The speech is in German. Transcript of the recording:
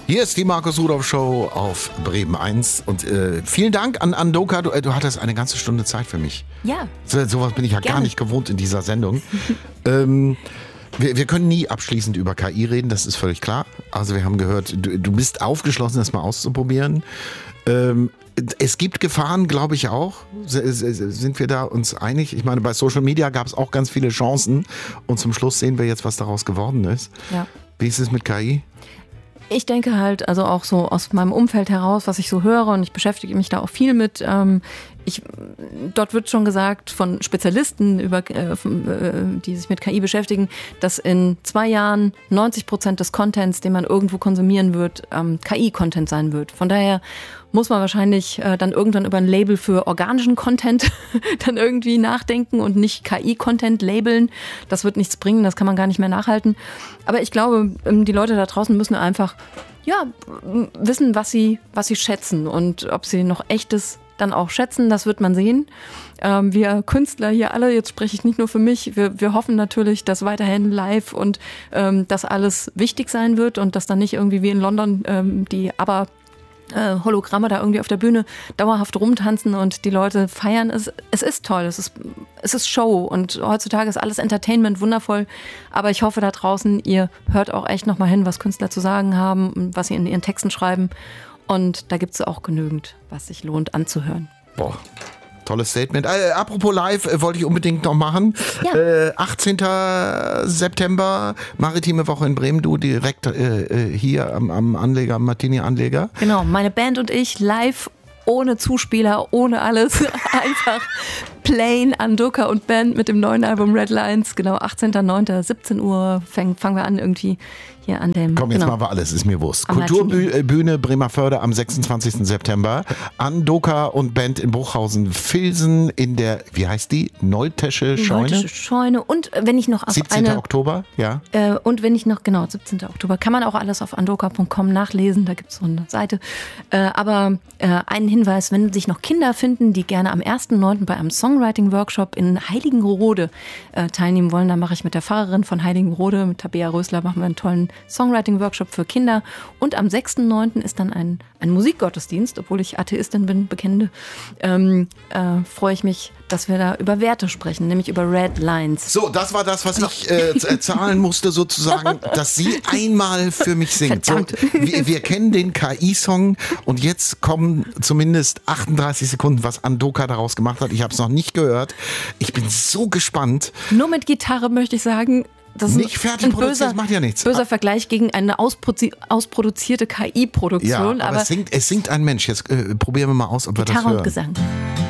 Hier ist die Markus Rudolph Show auf Bremen 1 und vielen Dank an Andoka, du hattest eine ganze Stunde Zeit für mich. Ja. Sowas bin ich ja Gerne. gar nicht gewohnt in dieser Sendung. Wir können nie abschließend über KI reden, das ist völlig klar. Also wir haben gehört, du bist aufgeschlossen, das mal auszuprobieren. Es gibt Gefahren, glaube ich auch. Sind wir da uns einig? Ich meine, bei Social Media gab es auch ganz viele Chancen und zum Schluss sehen wir jetzt, was daraus geworden ist. Ja. Wie ist es mit KI? Ich denke halt, also auch so aus meinem Umfeld heraus, was ich so höre, und ich beschäftige mich da auch viel mit, dort wird schon gesagt von Spezialisten, die sich mit KI beschäftigen, dass in 2 Jahren 90% des Contents, den man irgendwo konsumieren wird, KI-Content sein wird. Von daher muss man wahrscheinlich dann irgendwann über ein Label für organischen Content dann irgendwie nachdenken und nicht KI-Content labeln. Das wird nichts bringen, das kann man gar nicht mehr nachhalten. Aber ich glaube, die Leute da draußen müssen einfach wissen, was sie schätzen und ob sie noch echtes dann auch schätzen, das wird man sehen. Wir Künstler hier alle, jetzt spreche ich nicht nur für mich, wir hoffen natürlich, dass weiterhin live und dass alles wichtig sein wird und dass dann nicht irgendwie wie in London die Hologramme da irgendwie auf der Bühne dauerhaft rumtanzen und die Leute feiern. Es ist toll, es ist Show und heutzutage ist alles Entertainment wundervoll, aber ich hoffe da draußen, ihr hört auch echt nochmal hin, was Künstler zu sagen haben, was sie in ihren Texten schreiben, und da gibt es auch genügend, was sich lohnt anzuhören. Boah. Tolles Statement. Apropos live, wollte ich unbedingt noch machen. Ja. 18. September, Maritime Woche in Bremen, du direkt hier am Anleger, am Martini-Anleger. Genau, meine Band und ich live, ohne Zuspieler, ohne alles. Einfach plain Andoka und Band mit dem neuen Album Red Lines. Genau, 18.09., 17 Uhr fangen wir an irgendwie hier an dem... Komm, jetzt machen wir alles, ist mir Wurst. Am Kulturbühne Bremerförde am 26. September. Andoka und Band in Bruchhausen-Vilsen in der, wie heißt die? Neultesche Scheune? Neultesche Scheune. Und wenn ich noch auf 17. Oktober, ja. Und wenn ich noch, genau, 17. Oktober, kann man auch alles auf andoka.com nachlesen, da gibt es so eine Seite. Aber einen Hinweis, wenn sich noch Kinder finden, die gerne am 1.9. bei einem Songwriting-Workshop in Heiligenrode teilnehmen wollen, dann mache ich mit der Pfarrerin von Heiligenrode, mit Tabea Rösler, machen wir einen tollen Songwriting-Workshop für Kinder. Und am 6.9. ist dann ein Musikgottesdienst, obwohl ich Atheistin bin, bekennende, freue ich mich, dass wir da über Werte sprechen, nämlich über Red Lines. So, das war das, was ich zahlen musste sozusagen, dass sie einmal für mich singt. So, wir kennen den KI-Song und jetzt kommen zumindest 38 Sekunden, was Andoka daraus gemacht hat. Ich habe es noch nicht gehört. Ich bin so gespannt. Nur mit Gitarre möchte ich sagen, das ist nicht fertig produziert, das macht ja nichts. Böser Vergleich gegen eine ausproduzierte KI-Produktion. Ja, aber es singt ein Mensch. Jetzt probieren wir mal aus, ob wir das hören. Gitarre und Gesang.